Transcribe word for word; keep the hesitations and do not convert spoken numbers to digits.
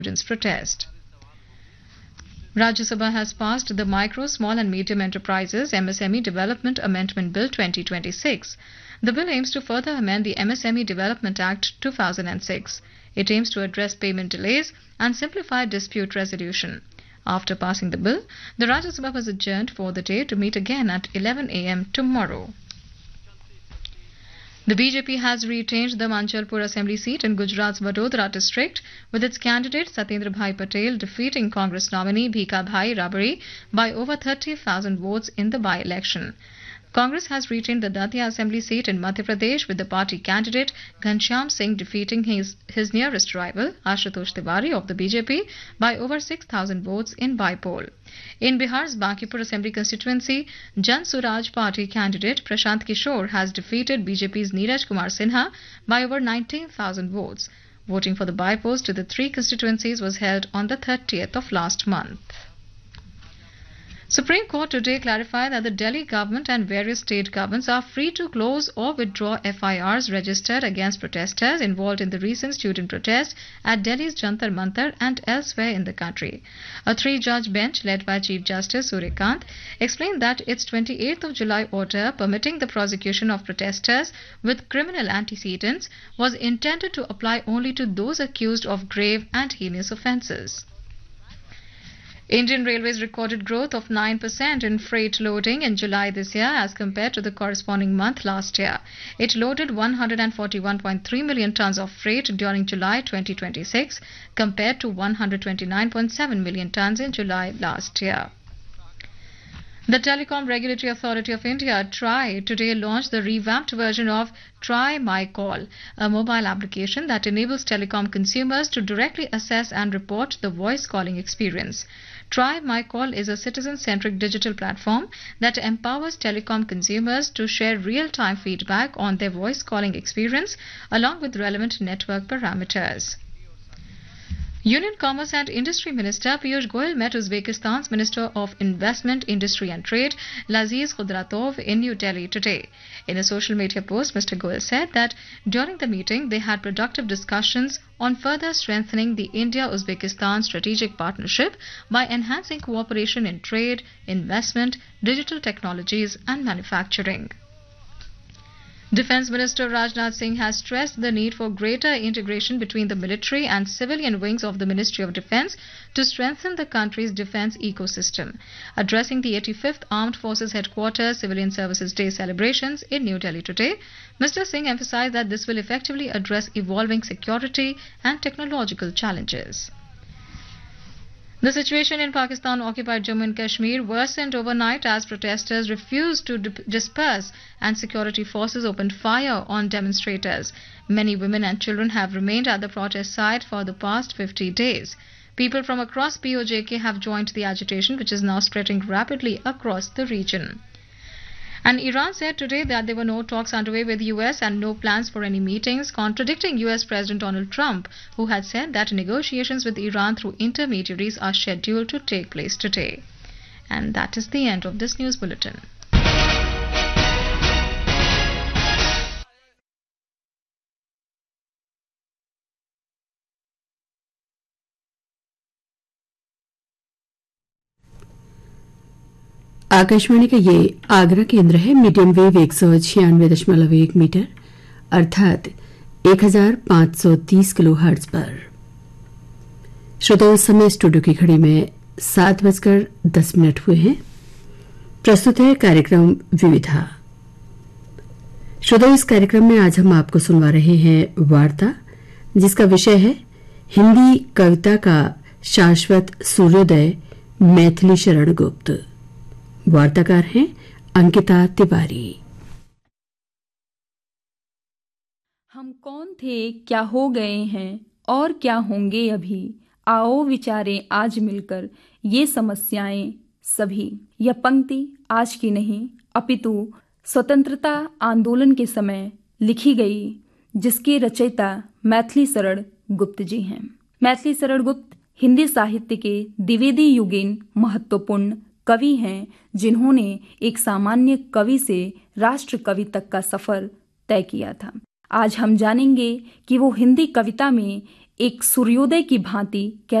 students' protest. Rajya Sabha has passed the Micro, Small and Medium Enterprises M S M E Development Amendment Bill twenty twenty-six. The bill aims to further amend the M S M E Development Act two thousand six. It aims to address payment delays and simplify dispute resolution. After passing the bill, the Rajya Sabha was adjourned for the day to meet again at eleven a m tomorrow. The B J P has retained the Manchalpur Assembly seat in Gujarat's Vadodara district, with its candidate Satyendra Bhai Patel defeating Congress nominee Bhika Bhai Rabari by over thirty thousand votes in the by-election. Congress has retained the Datia Assembly seat in Madhya Pradesh, with the party candidate Ghanshyam Singh defeating his, his nearest rival Ashutosh Tiwari of the B J P by over six thousand votes in by-poll. In Bihar's Bankipur Assembly constituency, Jan Suraj party candidate Prashant Kishore has defeated B J P's Neeraj Kumar Sinha by over nineteen thousand votes. Voting for the by-polls to the three constituencies was held on the thirtieth of last month. Supreme Court today clarified that the Delhi government and various state governments are free to close or withdraw F I Rs registered against protesters involved in the recent student protest at Delhi's Jantar Mantar and elsewhere in the country. A three-judge bench led by Chief Justice Suryakant explained that its twenty-eighth of July order permitting the prosecution of protesters with criminal antecedents was intended to apply only to those accused of grave and heinous offences. Indian Railways recorded growth of nine percent in freight loading in July this year as compared to the corresponding month last year. It loaded one hundred forty-one point three million tons of freight during July twenty twenty-six compared to one hundred twenty-nine point seven million tons in July last year. The Telecom Regulatory Authority of India, TRAI, today launched the revamped version of Try My Call, a mobile application that enables telecom consumers to directly assess and report the voice calling experience. Try My Call is a citizen-centric digital platform that empowers telecom consumers to share real-time feedback on their voice calling experience along with relevant network parameters. Union Commerce and Industry Minister Piyush Goyal met Uzbekistan's Minister of Investment, Industry and Trade, Laziz Khudratov, in New Delhi today. In a social media post, Mister Goyal said that during the meeting they had productive discussions on further strengthening the India-Uzbekistan strategic partnership by enhancing cooperation in trade, investment, digital technologies and manufacturing. Defence Minister Rajnath Singh has stressed the need for greater integration between the military and civilian wings of the Ministry of Defence to strengthen the country's defence ecosystem. Addressing the eighty-fifth Armed Forces Headquarters Civilian Services Day celebrations in New Delhi today, Mister Singh emphasised that this will effectively address evolving security and technological challenges. The situation in Pakistan-occupied Jammu and Kashmir worsened overnight as protesters refused to disperse and security forces opened fire on demonstrators. Many women and children have remained at the protest site for the past fifty days. People from across P O J K have joined the agitation, which is now spreading rapidly across the region. And Iran said today that there were no talks underway with the U S and no plans for any meetings, contradicting U S President Donald Trump, who had said that negotiations with Iran through intermediaries are scheduled to take place today. And that is the end of this news bulletin. Akashvani का ये आगरा केंद्र है। Medium wave एक सौ छियानवे दशमलव एक metre अर्थात एक हजार पांच सौ तीस किलो हर्ट्ज पर। श्रोताओं, उस समय स्टूडियो की घड़ी में सात बजकर दस मिनट हुए हैं। प्रस्तुत है कार्यक्रम विविधा। श्रोताओं, इस कार्यक्रम में आज हम आपको सुनवा रहे हैं वार्ता, जिसका विषय है हिंदी कविता का शाश्वत सूर्योदय, मैथिली शरण गुप्त। वार्ताकार हैं अंकिता तिवारी। हम कौन थे, क्या हो गए हैं और क्या होंगे अभी, आओ विचारें आज मिलकर ये समस्याएं सभी। यह पंक्ति आज की नहीं अपितु स्वतंत्रता आंदोलन के समय लिखी गई, जिसके रचयिता मैथिली शरण गुप्त जी हैं। मैथिली शरण गुप्त हिंदी साहित्य के द्विवेदी युगीन महत्वपूर्ण कवि हैं, जिन्होंने एक सामान्य कवि से राष्ट्र कवि तक का सफर तय किया था। आज हम जानेंगे कि वो हिंदी कविता में एक सूर्योदय की भांति